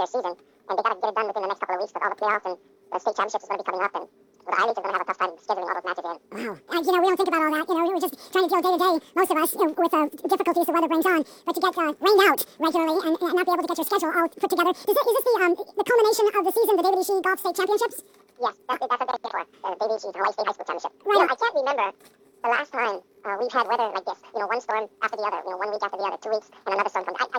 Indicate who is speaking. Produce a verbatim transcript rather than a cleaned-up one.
Speaker 1: their season, and they got to get it done within the next couple of weeks with all the playoffs and the state championships is going to be coming up, and the I-Leagues are going to have a tough time scheduling all those matches in.
Speaker 2: Wow. Uh, you know, we don't think about all that. You know, we're just trying to deal day to day, most of us, you know, with uh, difficulties the weather brings on. But to get uh, rained out regularly and, and not be able to get your schedule all put together, is this, is this the um, the culmination of the season, the David Ishii Golf State Championships?
Speaker 1: Yes, that's, that's what they're here for, the David Ishii Hawaii State High School Championship.
Speaker 2: Right.
Speaker 1: You know, I can't remember the last time uh, we've had weather like this. You know, one storm after the other. You know, one week after the other, two weeks, and another storm comes. I, I